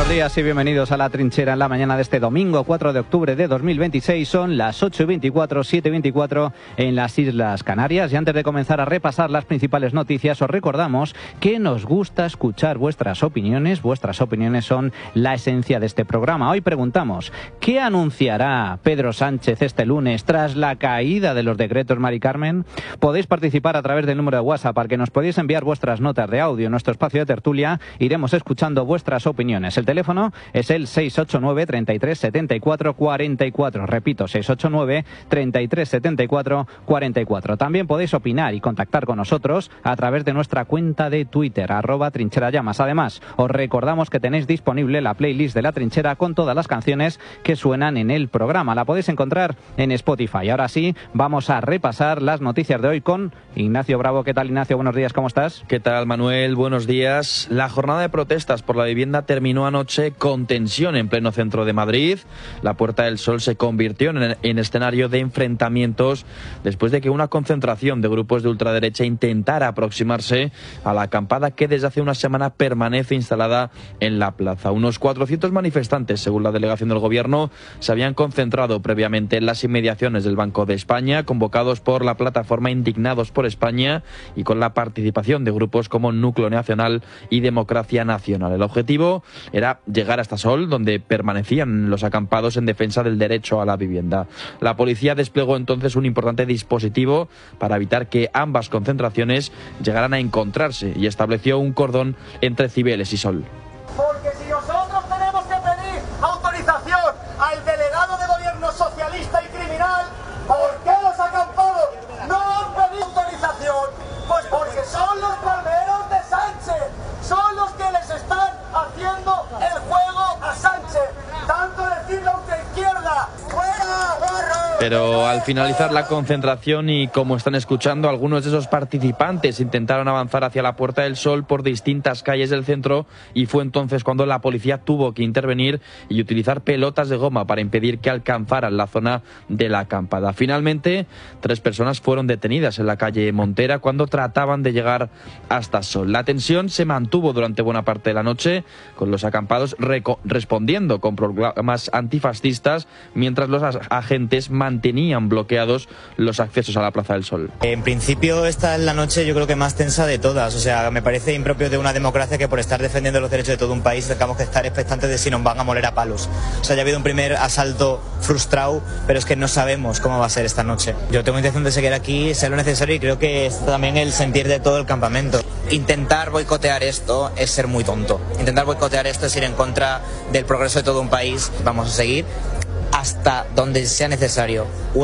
Buenos días y bienvenidos a La Trinchera en la mañana de este domingo 4 de octubre de 2026. Son las 8:24, 7:24 en las Islas Canarias. Y antes de comenzar a repasar las principales noticias, os recordamos que nos gusta escuchar vuestras opiniones. Vuestras opiniones son la esencia de este programa. Hoy preguntamos, ¿qué anunciará Pedro Sánchez este lunes tras la caída de los decretos, Mari Carmen? Podéis participar a través del número de WhatsApp al que nos podéis enviar vuestras notas de audio en nuestro espacio de tertulia. Iremos escuchando vuestras opiniones. El teléfono es el 689 33 74 44. Repito, 689 33 74 44. También podéis opinar y contactar con nosotros a través de nuestra cuenta de Twitter, @trincherallamas. Además, os recordamos que tenéis disponible la playlist de La Trinchera con todas las canciones que suenan en el programa. La podéis encontrar en Spotify. Ahora sí, vamos a repasar las noticias de hoy con Ignacio Bravo. ¿Qué tal, Ignacio? Buenos días, ¿cómo estás? ¿Qué tal, Manuel? Buenos días. La jornada de protestas por la vivienda terminó anoche con tensión en pleno centro de Madrid. La Puerta del Sol se convirtió en escenario de enfrentamientos después de que una concentración de grupos de ultraderecha intentara aproximarse a la acampada que desde hace una semana permanece instalada en la plaza. Unos 400 manifestantes, según la delegación del Gobierno, se habían concentrado previamente en las inmediaciones del Banco de España, convocados por la plataforma Indignados por España y con la participación de grupos como Núcleo Nacional y Democracia Nacional. El objetivo era llegar hasta Sol, donde permanecían los acampados en defensa del derecho a la vivienda. La policía desplegó entonces un importante dispositivo para evitar que ambas concentraciones llegaran a encontrarse y estableció un cordón entre Cibeles y Sol. Porque si nosotros tenemos que pedir autorización al delegado de gobierno socialista y criminal, ¿por qué los acampados no han pedido autorización? Pues porque son los palmeros de Sánchez, son los que les están haciendo el juego a Sánchez, tanto decirle a ultraizquierda, ¡fuera, barro! Pero al finalizar la concentración y como están escuchando, algunos de esos participantes intentaron avanzar hacia la Puerta del Sol por distintas calles del centro y fue entonces cuando la policía tuvo que intervenir y utilizar pelotas de goma para impedir que alcanzaran la zona de la acampada. Finalmente, 3 personas fueron detenidas en la calle Montera cuando trataban de llegar hasta Sol. La tensión se mantuvo durante buena parte de la noche, con los acampados respondiendo con proclamas antifascistas, mientras los agentes mantenían bloqueados los accesos a la Plaza del Sol. En principio esta es la noche yo creo que más tensa de todas, o sea, me parece impropio de una democracia que por estar defendiendo los derechos de todo un país tengamos que estar expectantes de si nos van a moler a palos. O sea, ya ha habido un primer asalto frustrado, pero es que no sabemos cómo va a ser esta noche. Yo tengo intención de seguir aquí, sea lo necesario, y creo que es también el sentir de todo el campamento. Intentar boicotear esto es ser muy tonto. Intentar boicotear esto es ir en contra del progreso de todo un país. Vamos a seguir hasta donde sea necesario,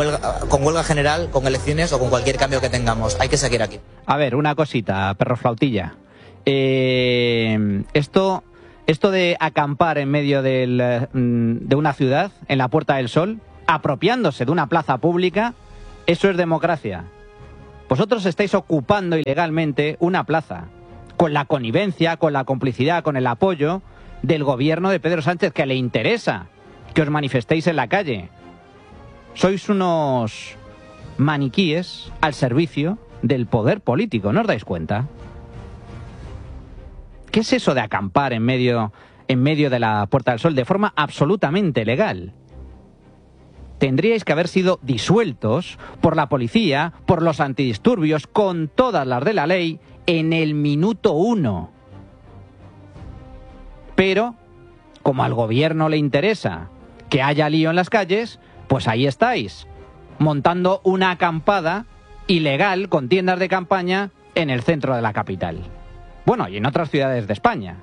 con huelga general, con elecciones o con cualquier cambio que tengamos. Hay que seguir aquí. A ver, una cosita, perro flautilla. Esto de acampar en medio de una ciudad, en la Puerta del Sol, apropiándose de una plaza pública, eso es democracia. Vosotros estáis ocupando ilegalmente una plaza, con la connivencia, con la complicidad, con el apoyo del gobierno de Pedro Sánchez, que le interesa que os manifestéis en la calle. Sois unos maniquíes al servicio del poder político, ¿no os dais cuenta? ¿Qué es eso de acampar en medio de la Puerta del Sol de forma absolutamente legal? Tendríais que haber sido disueltos por la policía, por los antidisturbios, con todas las de la ley, en el minuto 1. Pero, como al gobierno le interesa que haya lío en las calles, pues ahí estáis, montando una acampada ilegal con tiendas de campaña en el centro de la capital. Bueno, y en otras ciudades de España.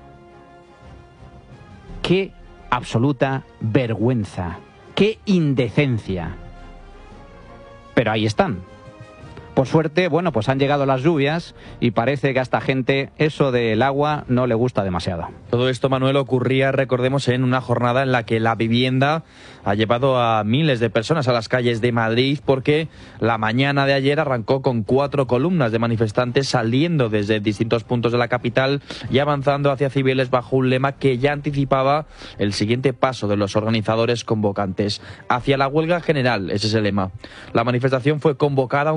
¡Qué absoluta vergüenza! ¡Qué indecencia! Pero ahí están. Por suerte, bueno, pues han llegado las lluvias y parece que a esta gente eso del agua no le gusta demasiado. Todo esto, Manuel, ocurría, recordemos, en una jornada en la que la vivienda ha llevado a miles de personas a las calles de Madrid, porque la mañana de ayer arrancó con 4 columnas de manifestantes saliendo desde distintos puntos de la capital y avanzando hacia Cibeles bajo un lema que ya anticipaba el siguiente paso de los organizadores convocantes: hacia la huelga general. Ese es el lema. La manifestación fue convocada un día después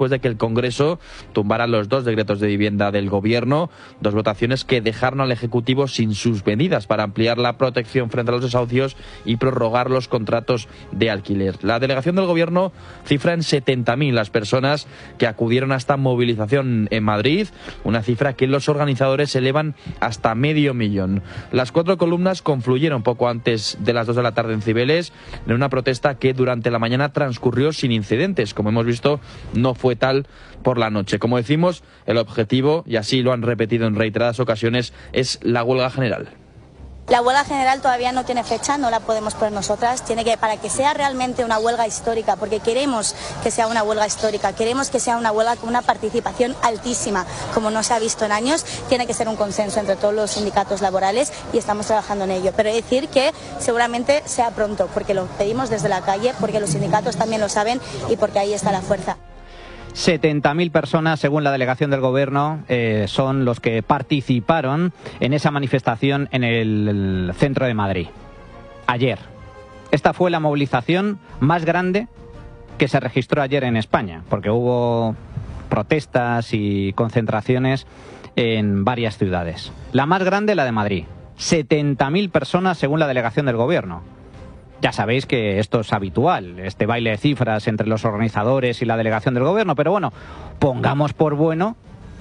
después de que el Congreso tumbara los 2 decretos de vivienda del Gobierno, 2 votaciones que dejaron al Ejecutivo sin sus medidas para ampliar la protección frente a los desahucios y prorrogar los contratos de alquiler. La delegación del Gobierno cifra en 70.000 las personas que acudieron a esta movilización en Madrid, una cifra que los organizadores elevan hasta 500.000. Las 4 columnas confluyeron poco antes de las 2 de la tarde en Cibeles, en una protesta que durante la mañana transcurrió sin incidentes. Como hemos visto, no fue tal por la noche. Como decimos, el objetivo, y así lo han repetido en reiteradas ocasiones, es la huelga general. La huelga general todavía no tiene fecha, no la podemos poner nosotras. Para que sea realmente una huelga histórica, porque queremos que sea una huelga histórica, queremos que sea una huelga con una participación altísima, como no se ha visto en años, tiene que ser un consenso entre todos los sindicatos laborales y estamos trabajando en ello. Pero decir que seguramente sea pronto, porque lo pedimos desde la calle, porque los sindicatos también lo saben y porque ahí está la fuerza. 70.000 personas, según la delegación del Gobierno, son los que participaron en esa manifestación en el centro de Madrid. Ayer. Esta fue la movilización más grande que se registró ayer en España, porque hubo protestas y concentraciones en varias ciudades. La más grande, la de Madrid. 70.000 personas, según la delegación del Gobierno. Ya sabéis que esto es habitual, este baile de cifras entre los organizadores y la delegación del Gobierno, pero bueno, pongamos por buena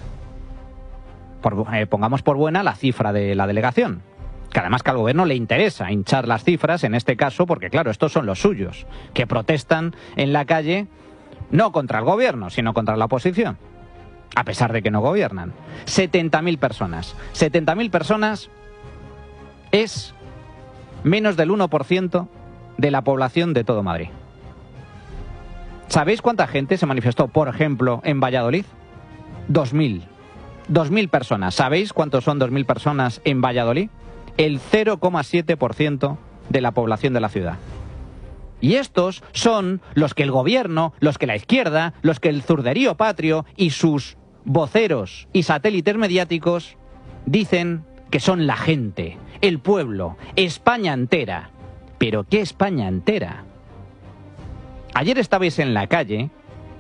la cifra de la delegación, que además que al Gobierno le interesa hinchar las cifras en este caso, porque claro, estos son los suyos, que protestan en la calle no contra el Gobierno, sino contra la oposición, a pesar de que no gobiernan. 70.000 personas. 70.000 personas es menos del 1% de la población de todo Madrid. ¿Sabéis cuánta gente se manifestó, por ejemplo, en Valladolid? 2.000. 2.000 personas. ¿Sabéis cuántos son 2.000 personas en Valladolid? El 0,7% de la población de la ciudad. Y estos son los que el Gobierno, los que la izquierda, los que el zurderío patrio y sus voceros y satélites mediáticos dicen que son la gente, el pueblo, España entera. ¿Pero qué España entera? Ayer estabais en la calle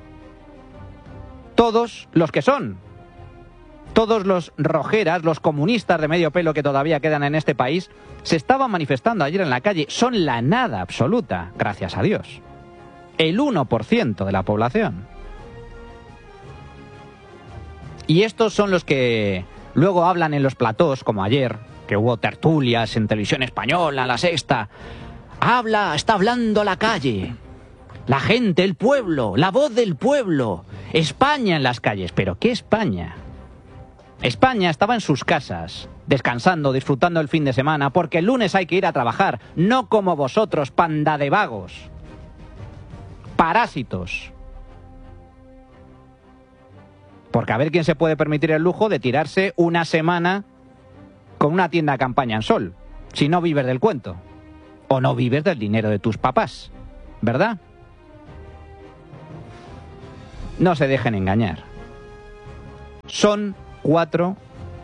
todos los que son, todos los rojeras, los comunistas de medio pelo que todavía quedan en este país, se estaban manifestando ayer en la calle. Son la nada absoluta, gracias a Dios. El 1% de la población. Y estos son los que luego hablan en los platós, como ayer, que hubo tertulias en Televisión Española, La Sexta. Está hablando la calle, la gente, el pueblo, la voz del pueblo, España en las calles. ¿Pero qué España? España estaba en sus casas, descansando, disfrutando el fin de semana, porque el lunes hay que ir a trabajar, no como vosotros, panda de vagos, parásitos. Porque a ver quién se puede permitir el lujo de tirarse una semana con una tienda de campaña en Sol, si no vives del cuento. O no vives del dinero de tus papás, ¿verdad? No se dejen engañar. Son 4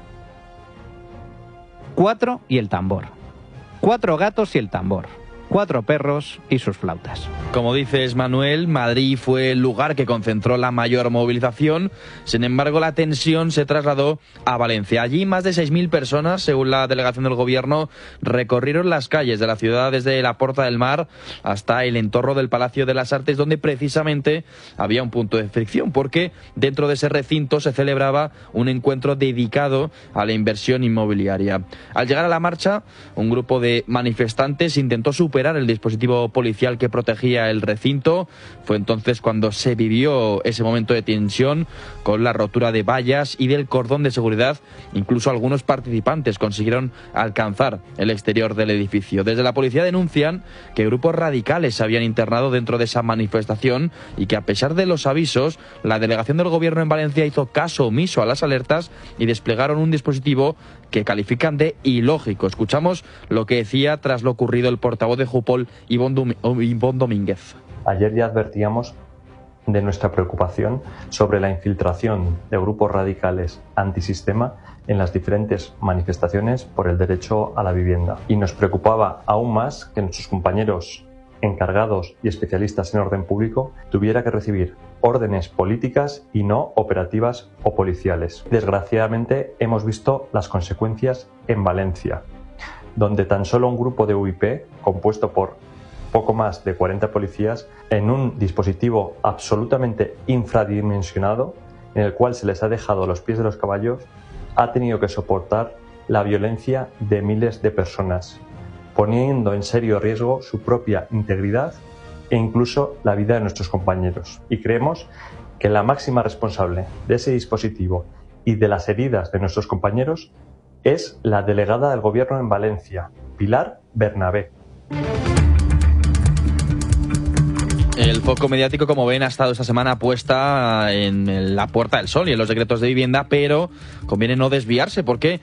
y el tambor. 4 gatos y el tambor. 4 perros y sus flautas. Como dices, Manuel, Madrid fue el lugar que concentró la mayor movilización. Sin embargo, la tensión se trasladó a Valencia. Allí más de 6.000 personas, según la delegación del Gobierno, recorrieron las calles de la ciudad desde la Porta del Mar hasta el entorno del Palacio de las Artes, donde precisamente había un punto de fricción, porque dentro de ese recinto se celebraba un encuentro dedicado a la inversión inmobiliaria. Al llegar a la marcha, un grupo de manifestantes intentó superar el dispositivo policial que protegía el recinto. Fue entonces cuando se vivió ese momento de tensión, con la rotura de vallas y del cordón de seguridad. Incluso algunos participantes consiguieron alcanzar el exterior del edificio. Desde la policía denuncian que grupos radicales se habían internado dentro de esa manifestación y que, a pesar de los avisos, la delegación del Gobierno en Valencia hizo caso omiso a las alertas y desplegaron un dispositivo que califican de ilógico. Escuchamos lo que decía tras lo ocurrido el portavoz de Jupol, Ivonne Domínguez. Ayer ya advertíamos de nuestra preocupación sobre la infiltración de grupos radicales antisistema en las diferentes manifestaciones por el derecho a la vivienda. Y nos preocupaba aún más que nuestros compañeros encargados y especialistas en orden público tuviera que recibir órdenes políticas y no operativas o policiales. Desgraciadamente hemos visto las consecuencias en Valencia, donde tan solo un grupo de UIP, compuesto por poco más de 40 policías, en un dispositivo absolutamente infradimensionado, en el cual se les ha dejado a los pies de los caballos, ha tenido que soportar la violencia de miles de personas, poniendo en serio riesgo su propia integridad e incluso la vida de nuestros compañeros. Y creemos que la máxima responsable de ese dispositivo y de las heridas de nuestros compañeros es la delegada del Gobierno en Valencia, Pilar Bernabé. El foco mediático, como ven, ha estado esta semana puesta en la Puerta del Sol y en los decretos de vivienda, pero conviene no desviarse porque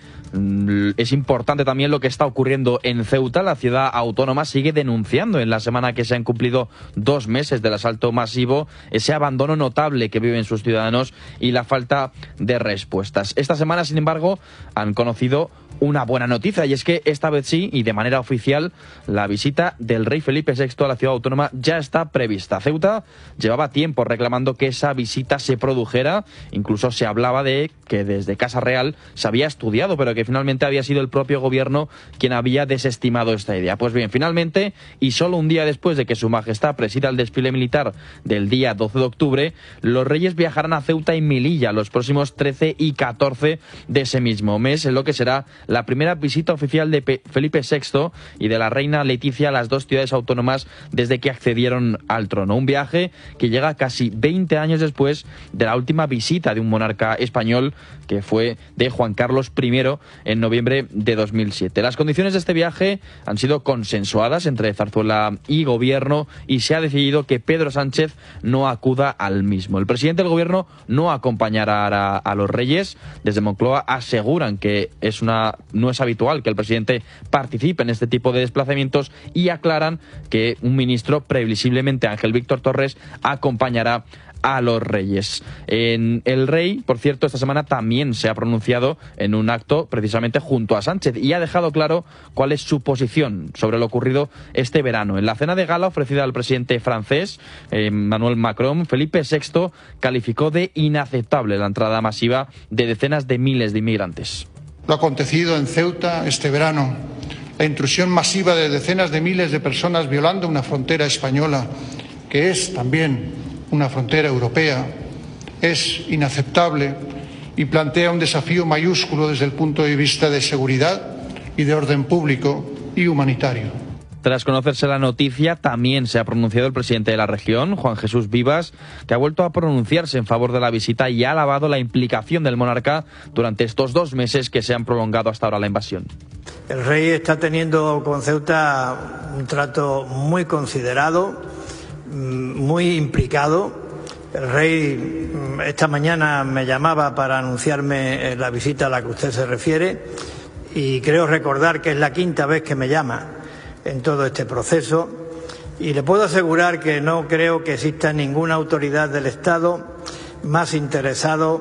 es importante también lo que está ocurriendo en Ceuta. La ciudad autónoma sigue denunciando en la semana que se han cumplido 2 meses del asalto masivo ese abandono notable que viven sus ciudadanos y la falta de respuestas. Esta semana, sin embargo, han conocido una buena noticia, y es que esta vez sí, y de manera oficial, la visita del rey Felipe VI a la ciudad autónoma ya está prevista. Ceuta llevaba tiempo reclamando que esa visita se produjera, incluso se hablaba de que desde Casa Real se había estudiado, pero que finalmente había sido el propio gobierno quien había desestimado esta idea. Pues bien, finalmente, y solo un día después de que su majestad presida el desfile militar del día 12 de octubre, los reyes viajarán a Ceuta y Melilla los próximos 13 y 14 de ese mismo mes, en lo que será la primera visita oficial de Felipe VI y de la reina Leticia a las 2 ciudades autónomas desde que accedieron al trono. Un viaje que llega casi 20 años después de la última visita de un monarca español, que fue de Juan Carlos I en noviembre de 2007. Las condiciones de este viaje han sido consensuadas entre Zarzuela y gobierno, y se ha decidido que Pedro Sánchez no acuda al mismo. El presidente del gobierno no acompañará a los reyes. Desde Moncloa aseguran que no es habitual que el presidente participe en este tipo de desplazamientos, y aclaran que un ministro, previsiblemente Ángel Víctor Torres, acompañará a los reyes. El rey, por cierto, esta semana también se ha pronunciado en un acto precisamente junto a Sánchez y ha dejado claro cuál es su posición sobre lo ocurrido este verano. En la cena de gala ofrecida al presidente francés, Emmanuel Macron, Felipe VI calificó de inaceptable la entrada masiva de decenas de miles de inmigrantes. Lo acontecido en Ceuta este verano, la intrusión masiva de decenas de miles de personas violando una frontera española, que es también una frontera europea, es inaceptable y plantea un desafío mayúsculo desde el punto de vista de seguridad y de orden público y humanitario. Tras conocerse la noticia, también se ha pronunciado el presidente de la región, Juan Jesús Vivas, que ha vuelto a pronunciarse en favor de la visita y ha alabado la implicación del monarca durante estos 2 meses que se han prolongado hasta ahora la invasión. El rey está teniendo con Ceuta un trato muy considerado, muy implicado. El rey esta mañana me llamaba para anunciarme la visita a la que usted se refiere, y creo recordar que es la 5ª vez que me llama en todo este proceso, y le puedo asegurar que no creo que exista ninguna autoridad del Estado más interesada,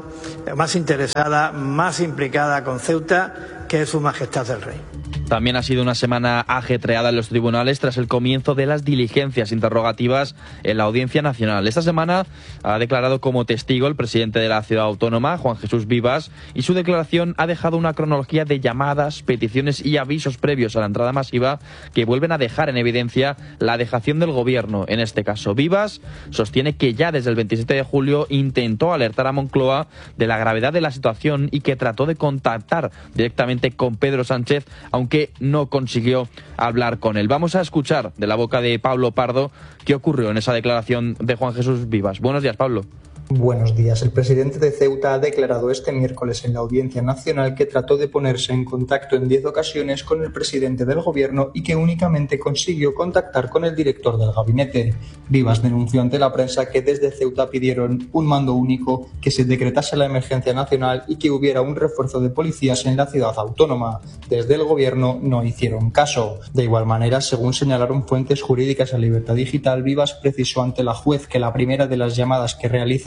más implicada con Ceuta que Su Majestad el Rey. También ha sido una semana ajetreada en los tribunales tras el comienzo de las diligencias interrogativas en la Audiencia Nacional. Esta semana ha declarado como testigo el presidente de la ciudad autónoma, Juan Jesús Vivas, y su declaración ha dejado una cronología de llamadas, peticiones y avisos previos a la entrada masiva que vuelven a dejar en evidencia la dejación del gobierno. En este caso, Vivas sostiene que ya desde el 27 de julio intentó alertar a Moncloa de la gravedad de la situación y que trató de contactar directamente con Pedro Sánchez, aunque no consiguió hablar con él. Vamos a escuchar de la boca de Pablo Pardo qué ocurrió en esa declaración de Juan Jesús Vivas. Buenos días, Pablo. Buenos días. El presidente de Ceuta ha declarado este miércoles en la Audiencia Nacional que trató de ponerse en contacto en 10 ocasiones con el presidente del gobierno y que únicamente consiguió contactar con el director del gabinete. Vivas denunció ante la prensa que desde Ceuta pidieron un mando único, que se decretase la emergencia nacional y que hubiera un refuerzo de policías en la ciudad autónoma. Desde el gobierno no hicieron caso. De igual manera, según señalaron fuentes jurídicas a Libertad Digital, Vivas precisó ante la juez que la primera de las llamadas que realiza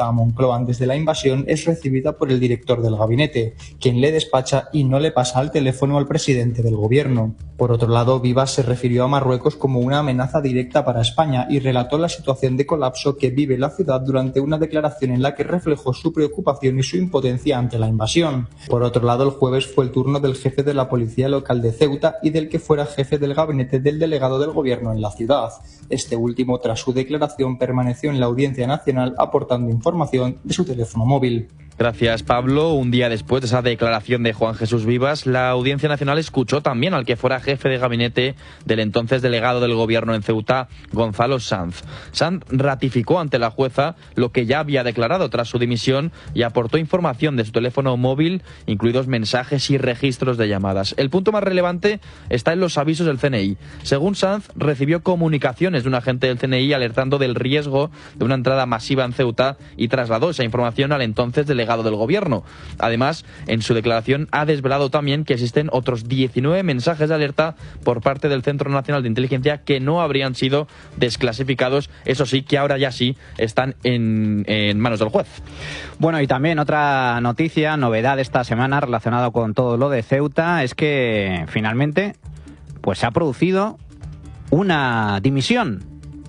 a Moncloa antes de la invasión es recibida por el director del gabinete, quien le despacha y no le pasa al teléfono al presidente del gobierno. Por otro lado, Vivas se refirió a Marruecos como una amenaza directa para España y relató la situación de colapso que vive la ciudad durante una declaración en la que reflejó su preocupación y su impotencia ante la invasión. Por otro lado, el jueves fue el turno del jefe de la policía local de Ceuta y del que fuera jefe del gabinete del delegado del gobierno en la ciudad. Este último, tras su declaración, permaneció en la Audiencia Nacional aportando información de su teléfono móvil. Gracias, Pablo. Un día después de esa declaración de Juan Jesús Vivas, la Audiencia Nacional escuchó también al que fuera jefe de gabinete del entonces delegado del gobierno en Ceuta, Gonzalo Sanz. Sanz ratificó ante la jueza lo que ya había declarado tras su dimisión y aportó información de su teléfono móvil, incluidos mensajes y registros de llamadas. El punto más relevante está en los avisos del CNI. Según Sanz, recibió comunicaciones de un agente del CNI alertando del riesgo de una entrada masiva en Ceuta y trasladó esa información al entonces delegado del gobierno. Además, en su declaración ha desvelado también que existen otros 19 mensajes de alerta por parte del Centro Nacional de Inteligencia que no habrían sido desclasificados, eso sí, que ahora ya sí están en manos del juez. Bueno, y también otra noticia, novedad esta semana relacionada con todo lo de Ceuta, es que finalmente pues se ha producido una dimisión.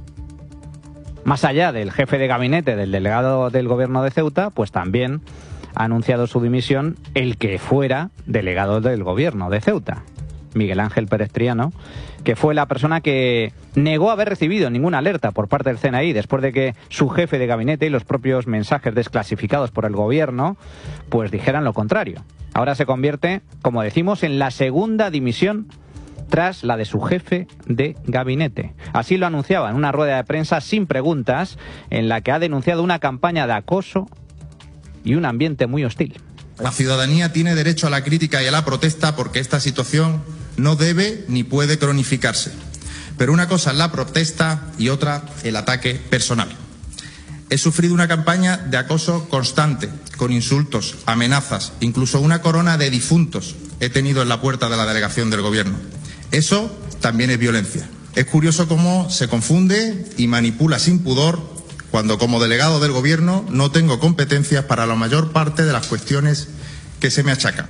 Más allá del jefe de gabinete del delegado del gobierno de Ceuta, pues también ha anunciado su dimisión el que fuera delegado del gobierno de Ceuta, Miguel Ángel Pérez Triano, que fue la persona que negó haber recibido ninguna alerta por parte del CNI después de que su jefe de gabinete y los propios mensajes desclasificados por el gobierno pues dijeran lo contrario. Ahora se convierte, como decimos, en la segunda dimisión tras la de su jefe de gabinete. Así lo anunciaba en una rueda de prensa sin preguntas, en la que ha denunciado una campaña de acoso y un ambiente muy hostil. La ciudadanía tiene derecho a la crítica y a la protesta porque esta situación no debe ni puede cronificarse. Pero una cosa es la protesta y otra el ataque personal. He sufrido una campaña de acoso constante, con insultos, amenazas, incluso una corona de difuntos he tenido en la puerta de la delegación del gobierno. Eso también es violencia. Es curioso cómo se confunde y manipula sin pudor cuando como delegado del gobierno no tengo competencias para la mayor parte de las cuestiones que se me achacan.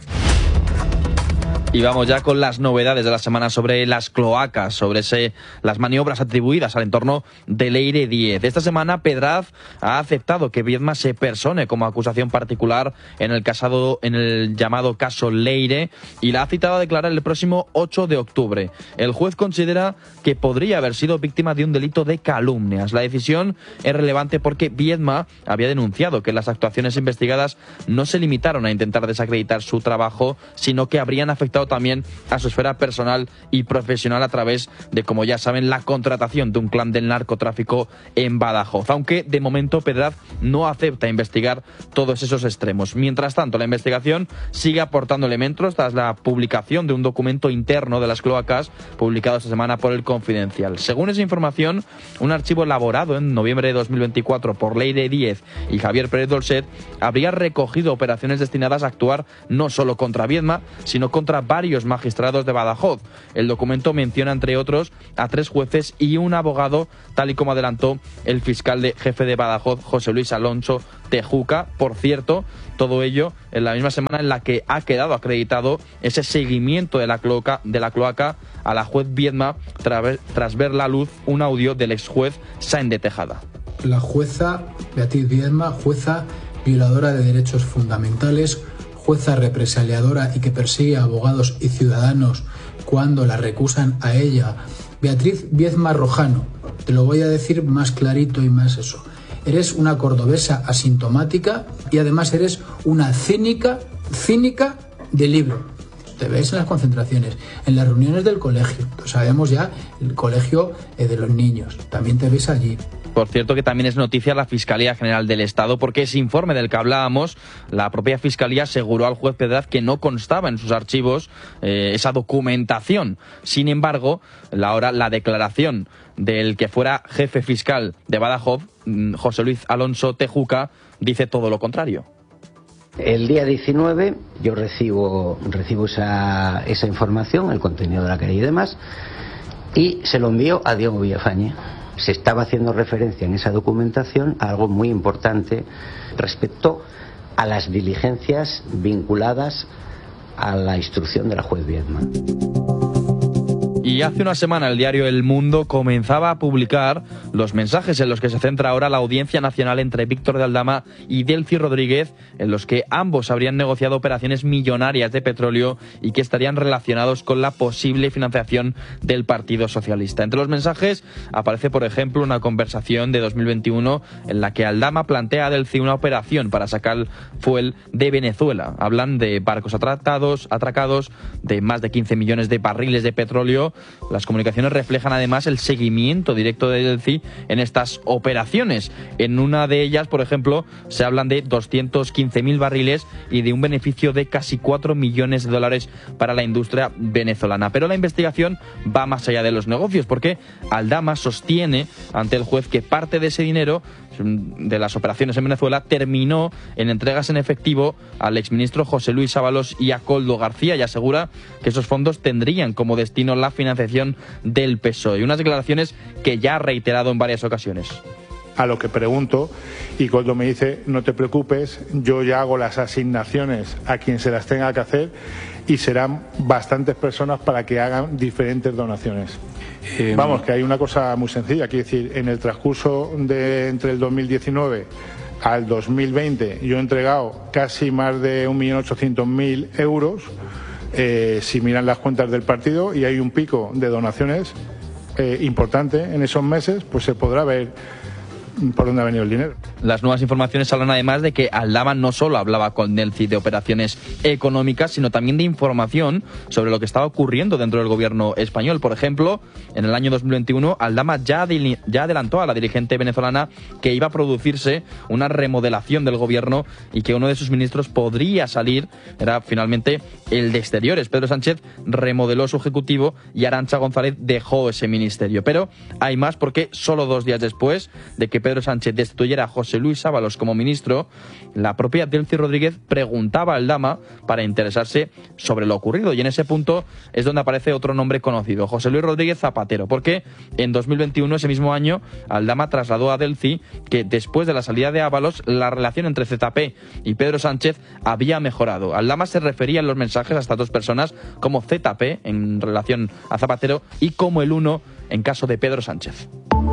Y vamos ya con las novedades de la semana sobre las cloacas, sobre las maniobras atribuidas al entorno de Leire 10. Esta semana Pedraz ha aceptado que Viedma se persone como acusación particular en el llamado caso Leire y la ha citado a declarar el próximo 8 de octubre. El juez considera que podría haber sido víctima de un delito de calumnias. La decisión es relevante porque Viedma había denunciado que las actuaciones investigadas no se limitaron a intentar desacreditar su trabajo, sino que habrían afectado también a su esfera personal y profesional a través de, como ya saben, la contratación de un clan del narcotráfico en Badajoz. Aunque de momento Pedraz no acepta investigar todos esos extremos. Mientras tanto, la investigación sigue aportando elementos tras la publicación de un documento interno de las cloacas publicado esta semana por El Confidencial. Según esa información, un archivo elaborado en noviembre de 2024 por Leire 10 y Javier Pérez Dolcet habría recogido operaciones destinadas a actuar no solo contra Viedma, sino contra varios magistrados de Badajoz. El documento menciona, entre otros, a 3 jueces y un abogado, tal y como adelantó el fiscal jefe de Badajoz, José Luis Alonso Tejuca. Por cierto, todo ello en la misma semana en la que ha quedado acreditado ese seguimiento de la cloaca a la juez Viedma tras ver la luz un audio del ex juez Sáenz de Tejada. La jueza Beatriz Viedma, jueza violadora de derechos fundamentales, jueza represaliadora y que persigue a abogados y ciudadanos cuando la recusan a ella. Beatriz Viedma Rojano, te lo voy a decir más clarito y más eso. Eres una cordobesa asintomática y además eres una cínica de libro. Te ves en las concentraciones, en las reuniones del colegio. Lo sabemos ya, el colegio de los niños. También te ves allí. Por cierto, que también es noticia la Fiscalía General del Estado, porque ese informe del que hablábamos, la propia Fiscalía aseguró al juez Pedraz que no constaba en sus archivos esa documentación. Sin embargo, la declaración del que fuera jefe fiscal de Badajoz, José Luis Alonso Tejuca, dice todo lo contrario. El día 19 yo recibo esa información, el contenido de la querella y demás, y se lo envío a Diego Villafañe. se estaba haciendo referencia en esa documentación a algo muy importante respecto a las diligencias vinculadas a la instrucción de la juez Viedma. Y hace una semana el diario El Mundo comenzaba a publicar los mensajes en los que se centra ahora la Audiencia Nacional entre Víctor de Aldama y Delcy Rodríguez, en los que ambos habrían negociado operaciones millonarias de petróleo y que estarían relacionados con la posible financiación del Partido Socialista. Entre los mensajes aparece, por ejemplo, una conversación de 2021 en la que Aldama plantea a Delcy una operación para sacar fuel de Venezuela. Hablan de barcos atracados, de más de 15 millones de barriles de petróleo. Las comunicaciones reflejan además el seguimiento directo de Delcy en estas operaciones. En una de ellas, por ejemplo, se hablan de 215.000 barriles y de un beneficio de casi 4 millones de dólares para la industria venezolana. Pero la investigación va más allá de los negocios, porque Aldama sostiene ante el juez que parte de ese dinero de las operaciones en Venezuela terminó en entregas en efectivo al exministro José Luis Ábalos y a Koldo García, y asegura que esos fondos tendrían como destino la financiación del PSOE. Unas declaraciones que ya ha reiterado en varias ocasiones. A lo que pregunto, y Koldo me dice, no te preocupes, yo ya hago las asignaciones a quien se las tenga que hacer y serán bastantes personas para que hagan diferentes donaciones. Vamos, que hay una cosa muy sencilla, quiero decir, en el transcurso de entre el 2019 al 2020 yo he entregado casi más de 1.800.000 euros, si miran las cuentas del partido, y hay un pico de donaciones importante en esos meses, pues se podrá ver por dónde ha venido el dinero. Las nuevas informaciones hablan además de que Aldama no solo hablaba con Delcy de operaciones económicas, sino también de información sobre lo que estaba ocurriendo dentro del gobierno español. Por ejemplo, en el año 2021, Aldama ya adelantó a la dirigente venezolana que iba a producirse una remodelación del gobierno y que uno de sus ministros podría salir, era finalmente el de Exteriores. Pedro Sánchez remodeló su ejecutivo y Arantxa González dejó ese ministerio. Pero hay más, porque solo 2 días después de que Pedro Sánchez destituyera a José Luis Ábalos como ministro, la propia Delcy Rodríguez preguntaba a Aldama para interesarse sobre lo ocurrido, y en ese punto es donde aparece otro nombre conocido, José Luis Rodríguez Zapatero, porque en 2021, ese mismo año, Aldama trasladó a Delcy que después de la salida de Ábalos, la relación entre ZP y Pedro Sánchez había mejorado. Aldama se refería en los mensajes a estas dos personas como ZP en relación a Zapatero y como el uno en caso de Pedro Sánchez.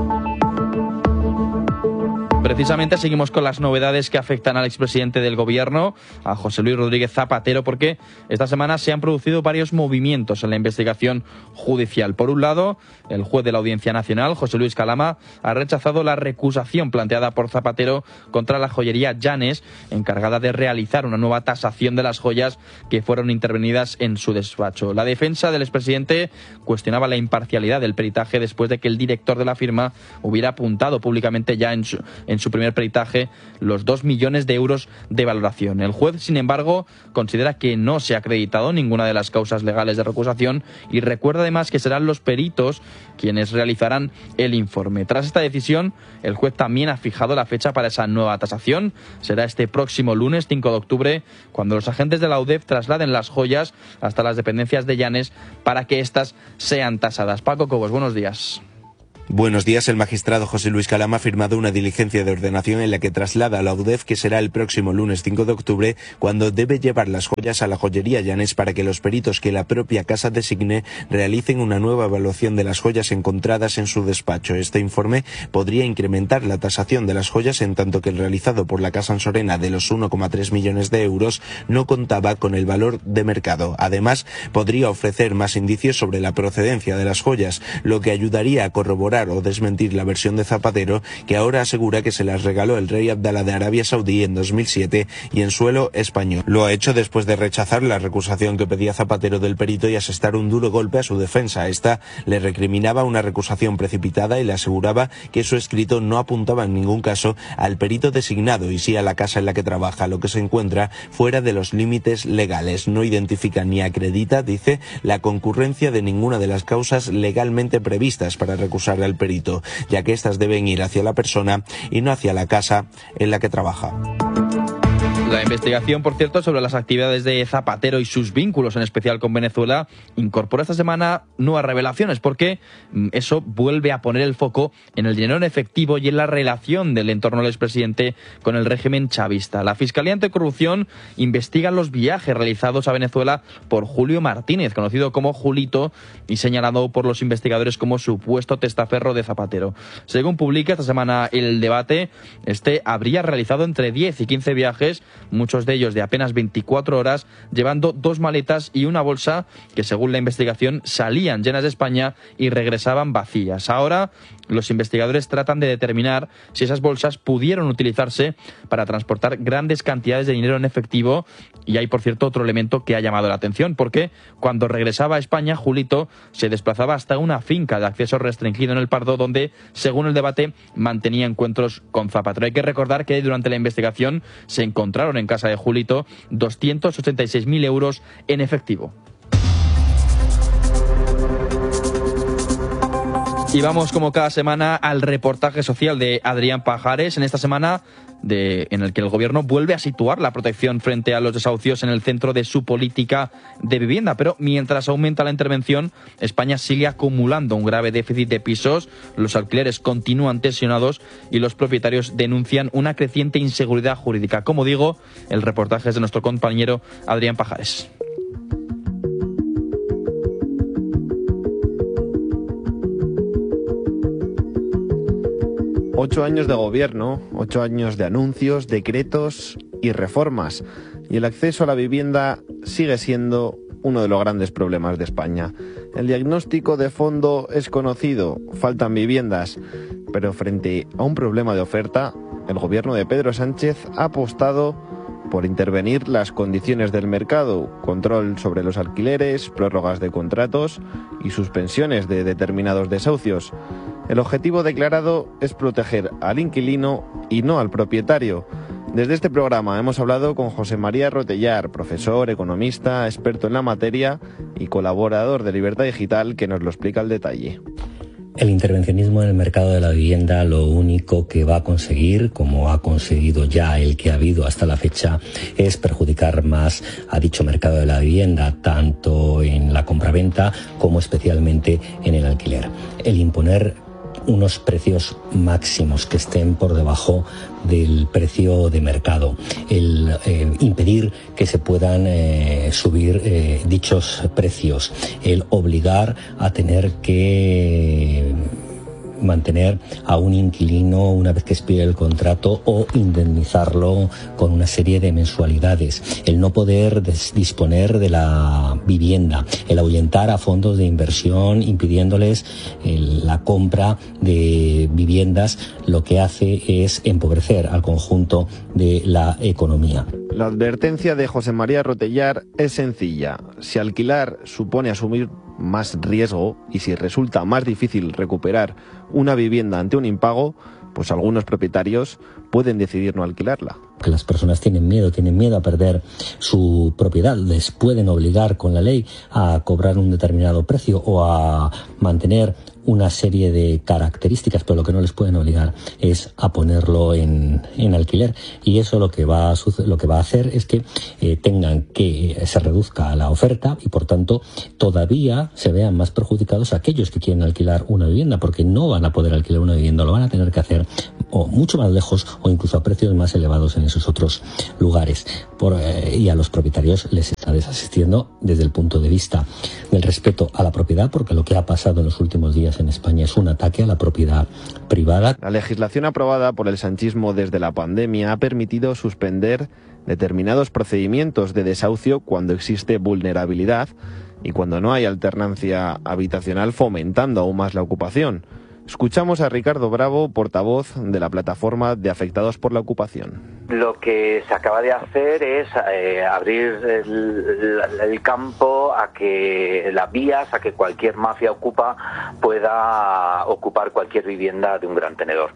Precisamente seguimos con las novedades que afectan al expresidente del gobierno, a José Luis Rodríguez Zapatero, porque esta semana se han producido varios movimientos en la investigación judicial. Por un lado, el juez de la Audiencia Nacional, José Luis Calama, ha rechazado la recusación planteada por Zapatero contra la joyería Llanes, encargada de realizar una nueva tasación de las joyas que fueron intervenidas en su despacho. La defensa del expresidente cuestionaba la imparcialidad del peritaje después de que el director de la firma hubiera apuntado públicamente ya en su primer peritaje los 2 millones de euros de valoración. El juez, sin embargo, considera que no se ha acreditado ninguna de las causas legales de recusación y recuerda además que serán los peritos quienes realizarán el informe. Tras esta decisión, el juez también ha fijado la fecha para esa nueva tasación. Será este próximo lunes 5 de octubre cuando los agentes de la UDEF trasladen las joyas hasta las dependencias de Llanes para que éstas sean tasadas. Paco Cobos, buenos días. Buenos días. El magistrado José Luis Calama ha firmado una diligencia de ordenación en la que traslada a la UDEF que será el próximo lunes 5 de octubre cuando debe llevar las joyas a la joyería Llanes para que los peritos que la propia casa designe realicen una nueva evaluación de las joyas encontradas en su despacho. Este informe podría incrementar la tasación de las joyas, en tanto que el realizado por la Casa Ansorena de los 1,3 millones de euros no contaba con el valor de mercado. Además, podría ofrecer más indicios sobre la procedencia de las joyas, lo que ayudaría a corroborar o desmentir la versión de Zapatero, que ahora asegura que se las regaló el rey Abdalá de Arabia Saudí en 2007 y en suelo español. Lo ha hecho después de rechazar la recusación que pedía Zapatero del perito y asestar un duro golpe a su defensa. Esta le recriminaba una recusación precipitada y le aseguraba que su escrito no apuntaba en ningún caso al perito designado y sí a la casa en la que trabaja, lo que se encuentra fuera de los límites legales. No identifica ni acredita, dice, la concurrencia de ninguna de las causas legalmente previstas para recusar al perito, ya que éstas deben ir hacia la persona y no hacia la casa en la que trabaja. La investigación, por cierto, sobre las actividades de Zapatero y sus vínculos, en especial con Venezuela, incorpora esta semana nuevas revelaciones, porque eso vuelve a poner el foco en el dinero en efectivo y en la relación del entorno del expresidente con el régimen chavista. La Fiscalía Anticorrupción investiga los viajes realizados a Venezuela por Julio Martínez, conocido como Julito, y señalado por los investigadores como supuesto testaferro de Zapatero. Según publica esta semana El Debate, este habría realizado entre 10 y 15 viajes, muchos de ellos de apenas 24 horas, llevando 2 maletas y una bolsa que, según la investigación, salían llenas de España y regresaban vacías. Ahora, los investigadores tratan de determinar si esas bolsas pudieron utilizarse para transportar grandes cantidades de dinero en efectivo. Y hay, por cierto, otro elemento que ha llamado la atención, porque cuando regresaba a España, Julito se desplazaba hasta una finca de acceso restringido en El Pardo, donde, según El Debate, mantenía encuentros con Zapatero. Hay que recordar que durante la investigación se encontraron en casa de Julito 286.000 euros en efectivo. Y vamos, como cada semana, al reportaje social de Adrián Pajares. En esta semana en el que el gobierno vuelve a situar la protección frente a los desahucios en el centro de su política de vivienda. Pero mientras aumenta la intervención, España sigue acumulando un grave déficit de pisos, los alquileres continúan tensionados y los propietarios denuncian una creciente inseguridad jurídica. Como digo, el reportaje es de nuestro compañero Adrián Pajares. Ocho años de gobierno, 8 años de anuncios, decretos y reformas. Y el acceso a la vivienda sigue siendo uno de los grandes problemas de España. El diagnóstico de fondo es conocido, faltan viviendas. Pero frente a un problema de oferta, el gobierno de Pedro Sánchez ha apostado por intervenir las condiciones del mercado, control sobre los alquileres, prórrogas de contratos y suspensiones de determinados desahucios. El objetivo declarado es proteger al inquilino y no al propietario. Desde este programa hemos hablado con José María Rotellar, profesor, economista, experto en la materia y colaborador de Libertad Digital, que nos lo explica al detalle. El intervencionismo en el mercado de la vivienda lo único que va a conseguir, como ha conseguido ya el que ha habido hasta la fecha, es perjudicar más a dicho mercado de la vivienda, tanto en la compraventa como especialmente en el alquiler. El imponer unos precios máximos que estén por debajo del precio de mercado, el impedir que se puedan subir dichos precios, el obligar a tener que mantener a un inquilino una vez que expire el contrato o indemnizarlo con una serie de mensualidades, el no poder disponer de la vivienda, el ahuyentar a fondos de inversión impidiéndoles la compra de viviendas, lo que hace es empobrecer al conjunto de la economía. La advertencia de José María Rotellar es sencilla. Si alquilar supone asumir más riesgo y si resulta más difícil recuperar una vivienda ante un impago, pues algunos propietarios pueden decidir no alquilarla. Que las personas tienen miedo a perder su propiedad, les pueden obligar con la ley a cobrar un determinado precio o a mantener una serie de características, pero lo que no les pueden obligar es a ponerlo en alquiler, y eso lo que va a hacer es que tengan que se reduzca la oferta y por tanto todavía se vean más perjudicados aquellos que quieren alquilar una vivienda, porque no van a poder alquilar una vivienda, lo van a tener que hacer o mucho más lejos o incluso a precios más elevados en esos otros lugares, y a los propietarios les está desasistiendo desde el punto de vista del respeto a la propiedad, porque lo que ha pasado en los últimos días en España es un ataque a la propiedad privada. La legislación aprobada por el sanchismo desde la pandemia ha permitido suspender determinados procedimientos de desahucio cuando existe vulnerabilidad y cuando no hay alternancia habitacional, fomentando aún más la ocupación. Escuchamos a Ricardo Bravo, portavoz de la plataforma de afectados por la ocupación. Lo que se acaba de hacer es abrir el campo a que las vías, a que cualquier mafia ocupa pueda ocupar cualquier vivienda de un gran tenedor.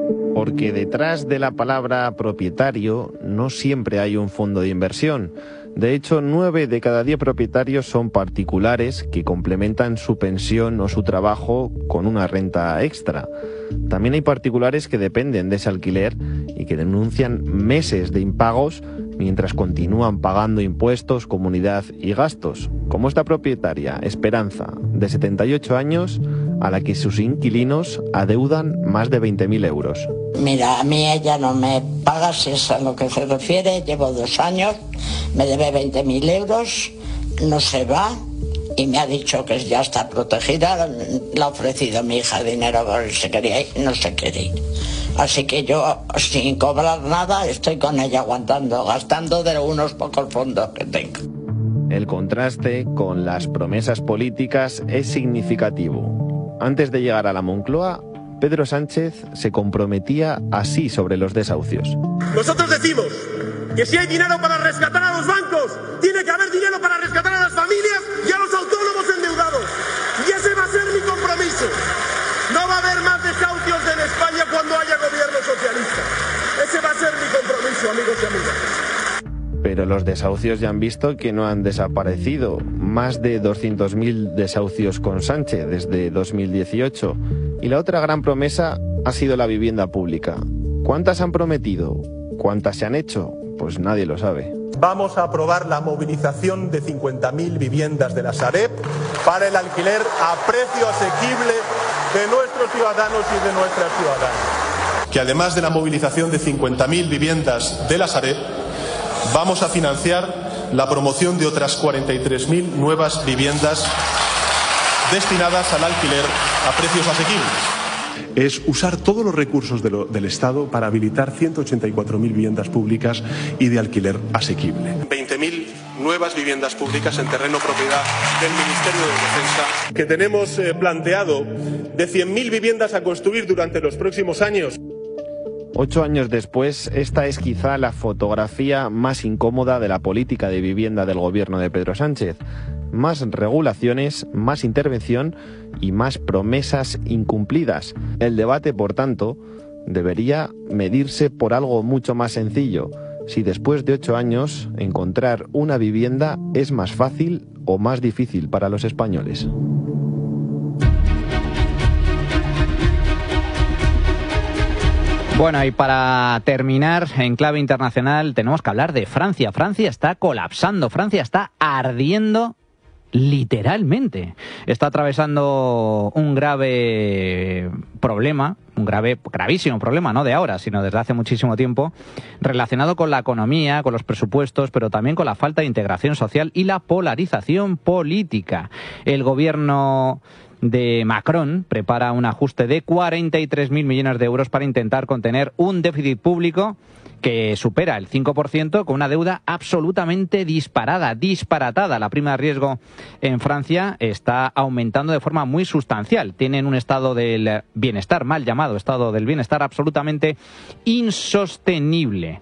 Porque detrás de la palabra propietario no siempre hay un fondo de inversión. De hecho, 9 de cada 10 propietarios son particulares que complementan su pensión o su trabajo con una renta extra. También hay particulares que dependen de ese alquiler y que denuncian meses de impagos mientras continúan pagando impuestos, comunidad y gastos, como esta propietaria, Esperanza, de 78 años, a la que sus inquilinos adeudan más de 20.000 euros. Mira, a mí ella no me paga, si es a lo que se refiere. Llevo 2 años, me debe 20.000 euros, no se va y me ha dicho que ya está protegida. Le ha ofrecido a mi hija dinero a ver si quería ir, no se quiere ir. Así que yo, sin cobrar nada, estoy con ella aguantando, gastando de unos pocos fondos que tengo. El contraste con las promesas políticas es significativo. Antes de llegar a la Moncloa, Pedro Sánchez se comprometía así sobre los desahucios. Nosotros decimos que si hay dinero para rescatar a los bancos, tiene que haber dinero para rescatar a las familias y a los autónomos endeudados. Y ese va a ser mi compromiso. No va a haber más desahucios en España cuando haya gobierno socialista. Ese va a ser mi compromiso, amigos y amigas. Pero los desahucios ya han visto que no han desaparecido. Más de 200.000 desahucios con Sánchez desde 2018. Y la otra gran promesa ha sido la vivienda pública. ¿Cuántas han prometido? ¿Cuántas se han hecho? Pues nadie lo sabe. Vamos a aprobar la movilización de 50.000 viviendas de la Sareb para el alquiler a precio asequible de nuestros ciudadanos y de nuestras ciudadanas. Que además de la movilización de 50.000 viviendas de la Sareb, vamos a financiar la promoción de otras 43.000 nuevas viviendas destinadas al alquiler a precios asequibles. Es usar todos los recursos del Estado para habilitar 184.000 viviendas públicas y de alquiler asequible. 20.000 nuevas viviendas públicas en terreno propiedad del Ministerio de Defensa. Que tenemos planteado de 100.000 viviendas a construir durante los próximos años. 8 años después, esta es quizá la fotografía más incómoda de la política de vivienda del gobierno de Pedro Sánchez. Más regulaciones, más intervención y más promesas incumplidas. El debate, por tanto, debería medirse por algo mucho más sencillo. Si después de 8 años encontrar una vivienda es más fácil o más difícil para los españoles. Bueno, y para terminar, en clave internacional, tenemos que hablar de Francia. Francia está colapsando, Francia está ardiendo literalmente. Está atravesando un grave problema, gravísimo problema, no de ahora, sino desde hace muchísimo tiempo, relacionado con la economía, con los presupuestos, pero también con la falta de integración social y la polarización política. El gobierno de Macron prepara un ajuste de 43.000 millones de euros para intentar contener un déficit público que supera el 5%, con una deuda absolutamente disparatada. La prima de riesgo en Francia está aumentando de forma muy sustancial. Tienen un estado del bienestar, mal llamado estado del bienestar, absolutamente insostenible.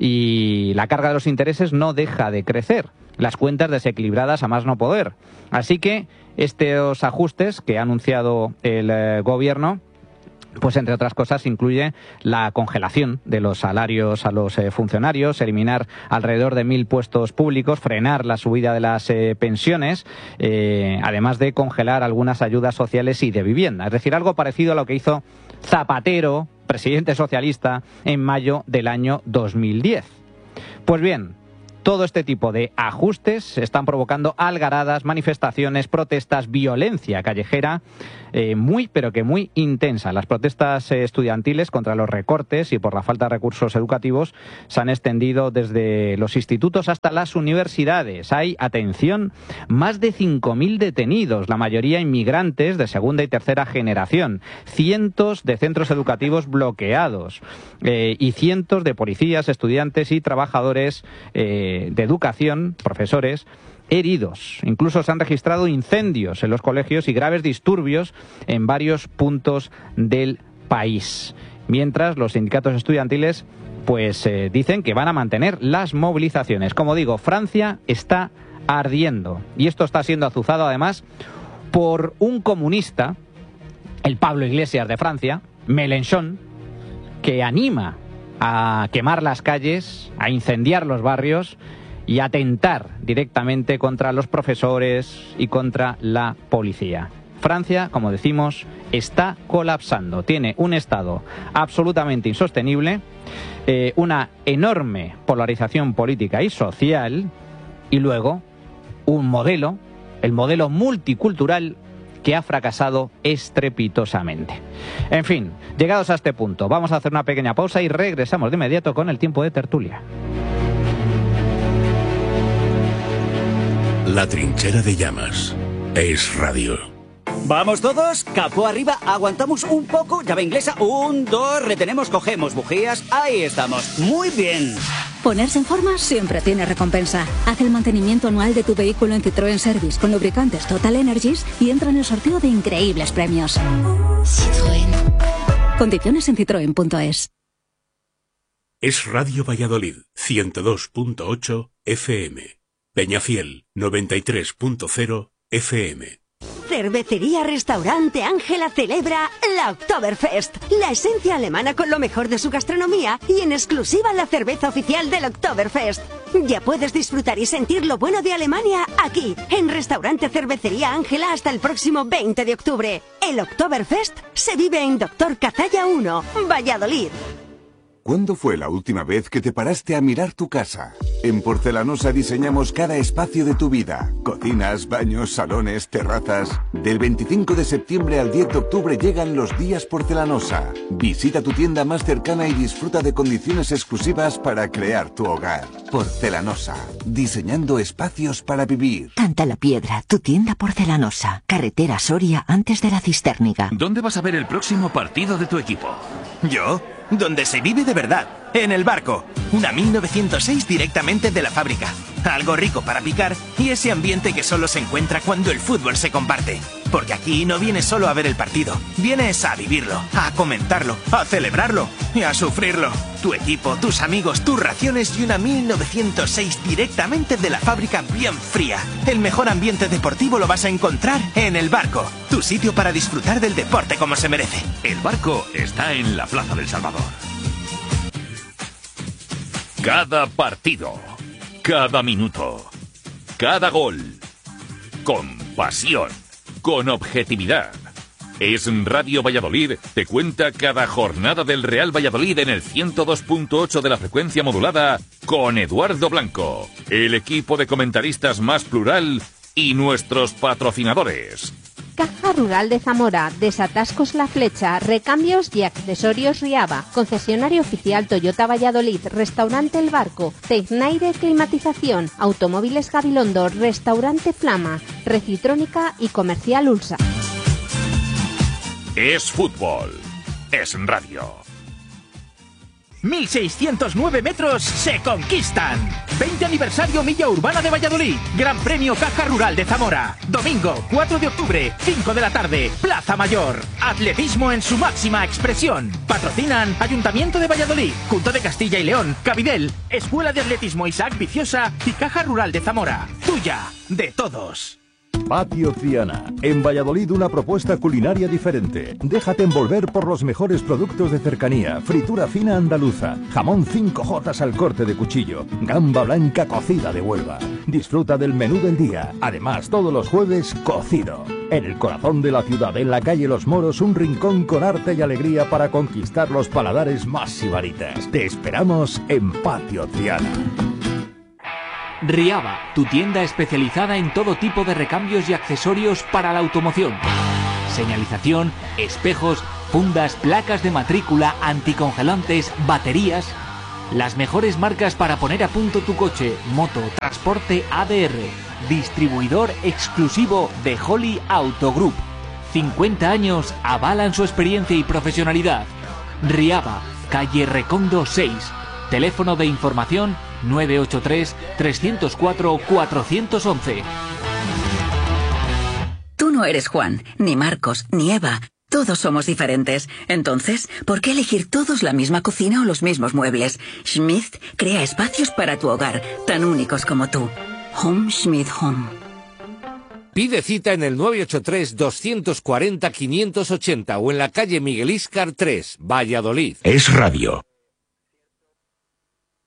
Y la carga de los intereses no deja de crecer. Las cuentas desequilibradas a más no poder. Así que estos ajustes que ha anunciado el gobierno, pues entre otras cosas incluye la congelación de los salarios a los funcionarios, eliminar alrededor de 1.000 puestos públicos, frenar la subida de las pensiones, además de congelar algunas ayudas sociales y de vivienda. Es decir, algo parecido a lo que hizo Zapatero, presidente socialista, en mayo del año 2010. Pues bien, todo este tipo de ajustes están provocando algaradas, manifestaciones, protestas, violencia callejera muy, pero que muy intensa. Las protestas estudiantiles contra los recortes y por la falta de recursos educativos se han extendido desde los institutos hasta las universidades. Hay, atención, más de 5.000 detenidos, la mayoría inmigrantes de segunda y tercera generación, cientos de centros educativos bloqueados y cientos de policías, estudiantes y trabajadores de educación, profesores, heridos. Incluso se han registrado incendios en los colegios y graves disturbios en varios puntos del país. Mientras los sindicatos estudiantiles pues dicen que van a mantener las movilizaciones. Como digo, Francia está ardiendo. Y esto está siendo azuzado además por un comunista, el Pablo Iglesias de Francia, Mélenchon, que anima a quemar las calles, a incendiar los barrios y atentar directamente contra los profesores y contra la policía. Francia, como decimos, está colapsando. Tiene un estado absolutamente insostenible, una enorme polarización política y social, y luego un modelo, el modelo multicultural, que ha fracasado estrepitosamente. En fin, llegados a este punto, vamos a hacer una pequeña pausa y regresamos de inmediato con el tiempo de tertulia. La trinchera de llamas es radio. Vamos todos, capó arriba, aguantamos un poco, llave inglesa, 1, 2, retenemos, cogemos bujías, ahí estamos, muy bien. Ponerse en forma siempre tiene recompensa. Haz el mantenimiento anual de tu vehículo en Citroën Service con lubricantes Total Energies y entra en el sorteo de increíbles premios. Citroën. Condiciones en citroen.es. Es Radio Valladolid, 102.8 FM. Peñafiel, 93.0 FM. Cervecería Restaurante Ángela celebra la Oktoberfest, la esencia alemana con lo mejor de su gastronomía y en exclusiva la cerveza oficial del Oktoberfest. Ya puedes disfrutar y sentir lo bueno de Alemania aquí, en Restaurante Cervecería Ángela hasta el próximo 20 de octubre. El Oktoberfest se vive en Doctor Cazalla 1, Valladolid. ¿Cuándo fue la última vez que te paraste a mirar tu casa? En Porcelanosa diseñamos cada espacio de tu vida. Cocinas, baños, salones, terrazas. Del 25 de septiembre al 10 de octubre llegan los días Porcelanosa. Visita tu tienda más cercana y disfruta de condiciones exclusivas para crear tu hogar. Porcelanosa, diseñando espacios para vivir. Canta la Piedra, tu tienda Porcelanosa. Carretera Soria antes de la Cistérniga. ¿Dónde vas a ver el próximo partido de tu equipo? ¿Yo? Donde se vive de verdad, en el Barco. Una 1906 directamente de la fábrica. Algo rico para picar y ese ambiente que solo se encuentra cuando el fútbol se comparte. Porque aquí no vienes solo a ver el partido, vienes a vivirlo, a comentarlo, a celebrarlo y a sufrirlo. Tu equipo, tus amigos, tus raciones y una 1906 directamente de la fábrica bien fría. El mejor ambiente deportivo lo vas a encontrar en el Barco, tu sitio para disfrutar del deporte como se merece. El Barco está en la Plaza del Salvador. Cada partido, cada minuto, cada gol, con pasión, con objetividad. Es Radio Valladolid, te cuenta cada jornada del Real Valladolid en el 102.8 de la frecuencia modulada con Eduardo Blanco, el equipo de comentaristas más plural y nuestros patrocinadores. Caja Rural de Zamora, Desatascos La Flecha, Recambios y Accesorios Riaba, Concesionario Oficial Toyota Valladolid, Restaurante El Barco, Tecnaire Climatización, Automóviles Gabilondo, Restaurante Flama, Recitrónica y Comercial Ulsa. Es fútbol, es radio. 1.609 metros se conquistan. 20 aniversario Milla Urbana de Valladolid. Gran Premio Caja Rural de Zamora. Domingo 4 de octubre, 5 de la tarde, Plaza Mayor. Atletismo en su máxima expresión. Patrocinan Ayuntamiento de Valladolid, Junta de Castilla y León, Cabidel, Escuela de Atletismo Isaac Viciosa y Caja Rural de Zamora. Tuya, de todos. Patio Triana. En Valladolid una propuesta culinaria diferente. Déjate envolver por los mejores productos de cercanía. Fritura fina andaluza. Jamón 5J al corte de cuchillo. Gamba blanca cocida de Huelva. Disfruta del menú del día. Además, todos los jueves, cocido. En el corazón de la ciudad, en la calle Los Moros, un rincón con arte y alegría para conquistar los paladares más sibaritas. Te esperamos en Patio Triana. Riaba, tu tienda especializada en todo tipo de recambios y accesorios para la automoción. Señalización, espejos, fundas, placas de matrícula, anticongelantes, baterías. Las mejores marcas para poner a punto tu coche, moto, transporte ADR. Distribuidor exclusivo de Holly Auto Group. 50 años avalan su experiencia y profesionalidad. Riaba, calle Recondo 6. Teléfono de información 983-304-411. Tú no eres Juan, ni Marcos, ni Eva. Todos somos diferentes. Entonces, ¿por qué elegir todos la misma cocina o los mismos muebles? Schmidt crea espacios para tu hogar, tan únicos como tú. Home Schmidt Home. Pide cita en el 983-240-580 o en la calle Miguel Íscar 3, Valladolid. Es radio.